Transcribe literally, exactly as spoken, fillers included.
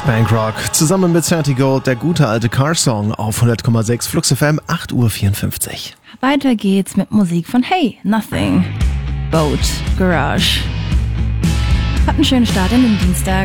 Bankrock zusammen mit Santi Gold, der gute alte Car-Song auf hundert Komma sechs Flux F M, acht Uhr vierundfünfzig. Weiter geht's mit Musik von Hey, Nothing, Boat, Garage. Hat einen schönen Start in den Dienstag.